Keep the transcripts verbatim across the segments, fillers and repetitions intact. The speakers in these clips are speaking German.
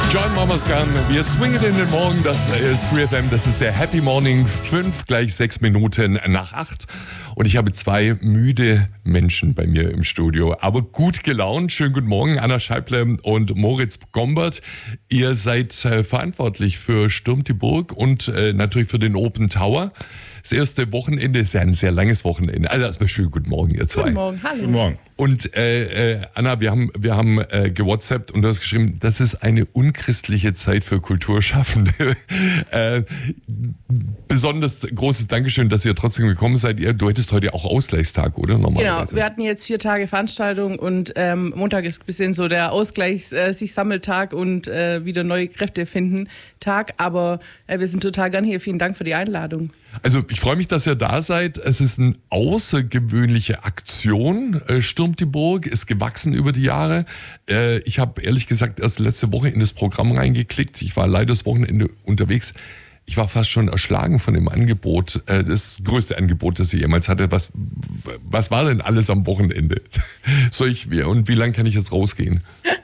John Mamaskan, wir swingen in den Morgen, das ist Free F M, das ist der Happy Morning, fünf gleich sechs Minuten nach acht. Und ich habe zwei müde Menschen bei mir im Studio, aber gut gelaunt. Schönen guten Morgen, Anna Scheible und Moritz Gombert. Ihr seid äh, verantwortlich für Stürmt die Burg und äh, natürlich für den Open Tower. Das erste Wochenende ist ja ein sehr langes Wochenende. Also erstmal schönen guten Morgen, ihr zwei. Guten Morgen, hallo. Guten Morgen. Und äh, äh, Anna, wir haben, wir haben äh, gewhatsappt und du hast geschrieben, das ist eine unchristliche Zeit für Kulturschaffende. äh, besonders großes Dankeschön, dass ihr trotzdem gekommen seid. Ihr, du hättest heute auch Ausgleichstag, oder? Genau, wir hatten jetzt vier Tage Veranstaltung und ähm, Montag ist ein bisschen so der Ausgleichs-, äh, sich Sammeltag und äh, wieder neue Kräfte finden Tag. Aber äh, wir sind total gern hier. Vielen Dank für die Einladung. Also ich freue mich, dass ihr da seid. Es ist eine außergewöhnliche Aktion. Äh, Stürmt die Burg, ist gewachsen über die Jahre. Äh, ich habe ehrlich gesagt erst letzte Woche in das Programm reingeklickt. Ich war leider das Wochenende unterwegs. Ich war fast schon erschlagen von dem Angebot. Äh, das größte Angebot, das ich jemals hatte. Was, was war denn alles am Wochenende? Soll ich, und wie lange kann ich jetzt rausgehen?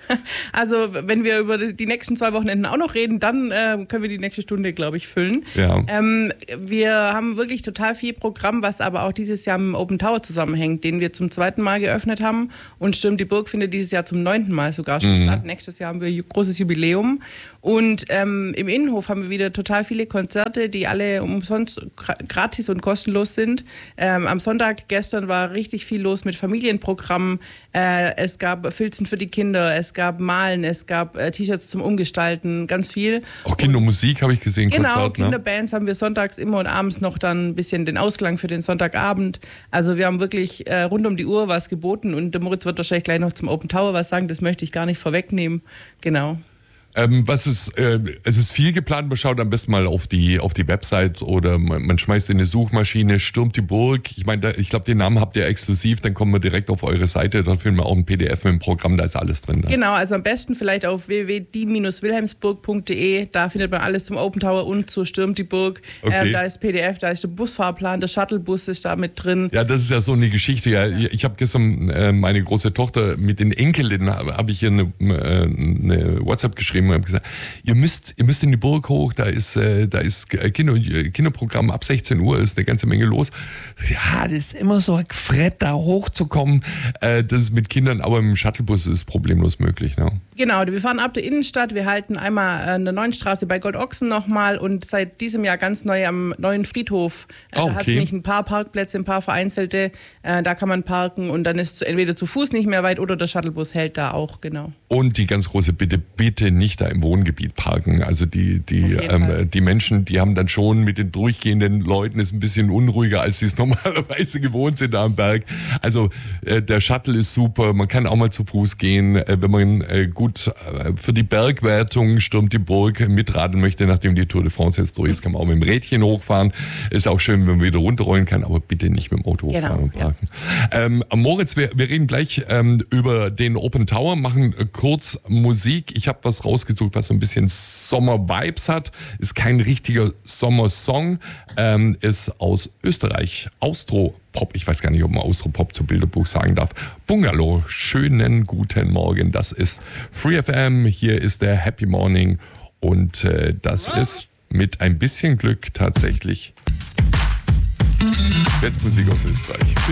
Also wenn wir über die nächsten zwei Wochenenden auch noch reden, dann äh, können wir die nächste Stunde, glaube ich, füllen. Ja. Ähm, wir haben wirklich total viel Programm, was aber auch dieses Jahr mit dem Open Tower zusammenhängt, den wir zum zweiten Mal geöffnet haben. Und Stürmt die Burg findet dieses Jahr zum neunten Mal sogar schon mhm. statt. Nächstes Jahr haben wir ein großes Jubiläum. Und ähm, im Innenhof haben wir wieder total viele Konzerte, die alle umsonst gratis und kostenlos sind. Ähm, am Sonntag gestern war richtig viel los mit Familienprogrammen. Äh, es gab Filzen für die Kinder, es gab Malen, es gab äh, T-Shirts zum Umgestalten, ganz viel. Auch Kindermusik habe ich gesehen, Genau, Konzert, Kinderbands ne? haben wir sonntags immer und abends noch dann ein bisschen den Ausklang für den Sonntagabend. Also wir haben wirklich äh, rund um die Uhr was geboten und der Moritz wird wahrscheinlich gleich noch zum Open Tower was sagen, das möchte ich gar nicht vorwegnehmen. Genau. Ähm, was ist, äh, es ist viel geplant, man schaut am besten mal auf die, auf die Website oder man, man schmeißt in eine Suchmaschine, Stürmt die Burg. Ich meine, ich glaube, den Namen habt ihr exklusiv, dann kommen wir direkt auf eure Seite, da finden wir auch ein P D F mit dem Programm, da ist alles drin. Ne? Genau, also am besten vielleicht auf w w w punkt die Bindestrich wilhelmsburg punkt d e, da findet man alles zum Open Tower und zu Stürmt die Burg. Okay. Ähm, da ist P D F, da ist der Busfahrplan, der Shuttlebus ist da mit drin. Ja, das ist ja so eine Geschichte. Ja. Ich habe gestern äh, meine große Tochter mit den Enkelinnen, habe hab ich ihr eine, äh, eine WhatsApp geschrieben und habe gesagt, Ihr müsst, ihr müsst in die Burg hoch, da ist, äh, da ist Kinder, Kinderprogramm ab sechzehn Uhr, ist eine ganze Menge los. Ja, das ist immer so ein Frett, da hochzukommen. Äh, das ist mit Kindern, aber mit dem Shuttlebus ist problemlos möglich. Ne? Genau, wir fahren ab der Innenstadt, wir halten einmal an der Neuen Straße bei Goldochsen nochmal und seit diesem Jahr ganz neu am neuen Friedhof. Äh, oh, okay. Da hat es nicht ein paar Parkplätze, ein paar vereinzelte, äh, da kann man parken und dann ist entweder zu Fuß nicht mehr weit oder der Shuttlebus hält da auch, genau. Und die ganz große Bitte, bitte nicht da im Wohngebiet parken. Also die, die, ähm, die Menschen, die haben dann schon mit den durchgehenden Leuten, ist ein bisschen unruhiger, als sie es normalerweise gewohnt sind da am Berg. Also äh, der Shuttle ist super, man kann auch mal zu Fuß gehen, äh, wenn man äh, gut äh, für die Bergwertung Stürmt die Burg mitradeln möchte, nachdem die Tour de France jetzt durch ist, kann man auch mit dem Rädchen hochfahren. Ist auch schön, wenn man wieder runterrollen kann, aber bitte nicht mit dem Auto hochfahren genau, und parken. Ja. Ähm, Moritz, wir, wir reden gleich ähm, über den Open Tower, machen äh, kurz Musik. Ich habe was rausgesucht, was so ein bisschen Sommer-Vibes hat. Ist kein richtiger Sommersong, ähm, ist aus Österreich. Austro-Pop, ich weiß gar nicht, ob man Austro-Pop zu Bilderbuch sagen darf. Bungalow, schönen guten Morgen. Das ist Free F M, hier ist der Happy Morning und äh, das ist mit ein bisschen Glück tatsächlich jetzt Musik aus Österreich.